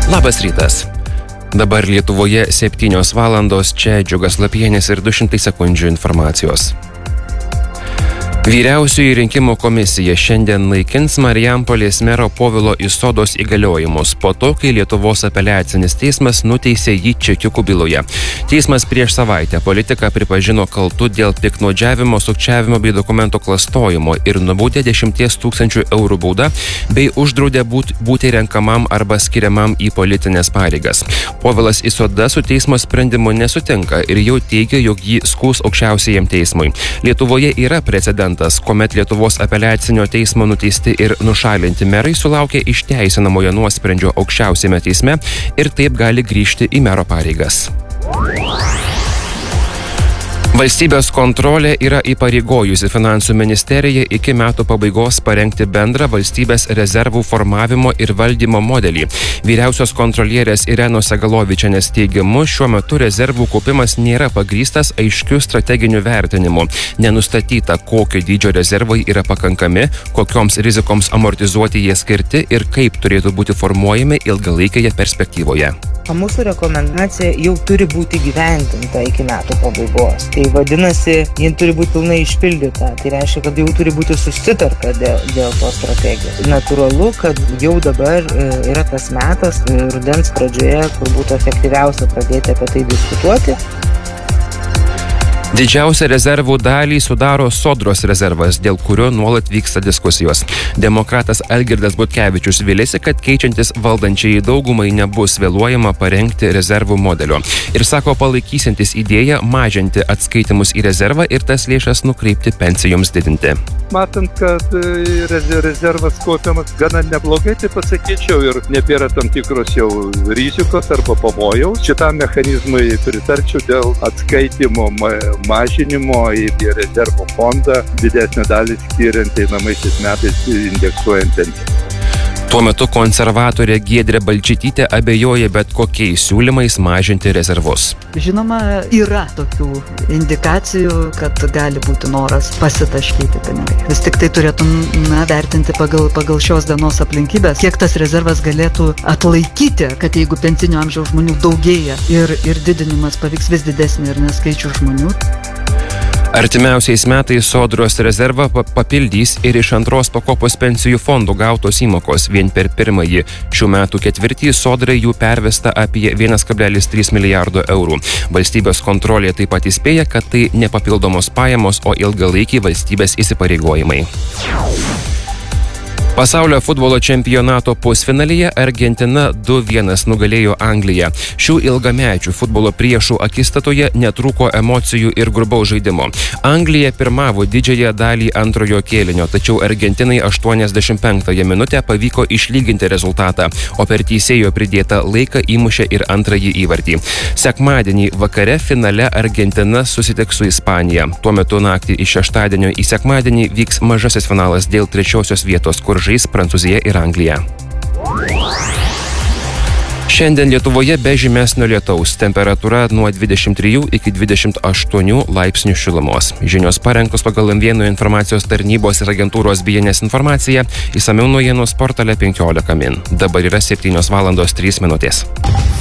Labas rytas. Dabar Lietuvoje 7 valandos, čia Džiugas Lapienis ir 200 sekundžių informacijos. Vyriausioji rinkimų komisija šiandien naikins Marijampolės mero Povilo Isodos įgaliojimus po to, kai Lietuvos apeliacinis teismas nuteisė jį čekiukų byloje. Teismas prieš savaitę politiką pripažino kaltu dėl piktnaudžiavimo, sukčiavimo bei dokumento klastojimo ir nubaudė 10 000 eurų bauda bei uždraudė būti renkamam arba skiriamam į politinės pareigas. Povilas Isoda su teismo sprendimu nesutinka ir jau teigia, jog jį skųs aukščiausiajam teismui. Lietuvoje yra precedentas, kuomet Lietuvos apeliacinio teismo nuteisti ir nušalinti merai sulaukia išteisinamojo nuosprendžio aukščiausiame teisme ir taip gali grįžti į mero pareigas. Valstybės kontrolė yra įpareigojusi Finansų ministeriją iki metų pabaigos parengti bendrą valstybės rezervų formavimo ir valdymo modelį. Vyriausios kontrolierės Irenos Segalovičienės teigimu, šiuo metu rezervų kaupimas nėra pagrįstas aiškių strateginių vertinimų. Nenustatyta, kokio dydžio rezervai yra pakankami, kokioms rizikoms amortizuoti jie skirti ir kaip turėtų būti formuojami ilgalaikėje perspektyvoje. Mūsų rekomendacija jau turi būti gyvendinta iki metų pabaigos. Tai vadinasi, ji turi būti pilnai išpildyta. Tai reiškia, kad jau turi būti susitarta dėl tos strategijos. Natūralu, kad jau dabar yra tas metas, rudens pradžioje, kur būtų efektyviausia pradėti apie tai diskutuoti. Didžiausią rezervų dalį sudaro Sodros rezervas, dėl kurio nuolat vyksta diskusijos. Demokratas Algirdas Butkevičius viliasi, kad keičiantis valdančiai daugumai nebus vėluojama parengti rezervų modelio. Ir sako palaikysiantis idėją mažinti atskaitimus į rezervą ir tas lėšas nukreipti pensijoms didinti. Matant, kad rezervas kaupiamas gana neblogai, tai pasakyčiau, ir nebėra tam tikros jau rizikos arba pavojaus. Šitam mechanizmui pritarčiau dėl atskaitimo mažinimo į rezervo fondą, didesnę dalį skiriant einamaisiais metais indeksuojant pensiją. Tuo metu konservatorė Giedrė Balčytytė abejoja bet kokiais siūlymais mažinti rezervus. Žinoma, yra tokių indikacijų, kad gali būti noras pasitaškyti pinigai. Vis tik tai turėtum vertinti pagal šios dienos aplinkybės, kiek tas rezervas galėtų atlaikyti, kad jeigu pensinio amžiaus žmonių daugėja ir didinimas pavyks vis didesnį ir neskaičių žmonių. Artimiausiais metais Sodros rezervą papildys ir iš antros pakopos pensijų fondų gautos įmokos. Vien per pirmąjį šių metų ketvirtį Sodrai jų pervesta apie 1,3 milijardo eurų. Valstybės kontrolė taip pat įspėja, kad tai ne papildomos pajamos, o ilgalaikiai valstybės įsipareigojimai. Pasaulio futbolo čempionato pusfinalyje Argentina 2-1 nugalėjo Angliją. Šių ilgamečių futbolo priešų akistatoje netrūko emocijų ir grubaus žaidimo. Anglija pirmavo didžiąją dalį antrojo kėlinio, tačiau Argentinai 85 minutę pavyko išlyginti rezultatą, o per teisėjo pridėtą laiką įmušė ir antrąjį įvartį. Sekmadienį vakare finale Argentina susitiks su Ispanija. Tuo metu naktį iš šeštadienio į sekmadienį vyks mažasis finalas dėl trečiosios vietos, kur žais Prancūzija ir Anglija. Šiandien Lietuvoje be žymesnio lietaus, temperatūra nuo 23 iki 28 laipsnių šilumos. Žinios parengtos pagal M1 informacijos tarnybos ir agentūros BNS informaciją, išsamiau naujienų portale 15 min. Dabar yra 7 valandos 3 minutės.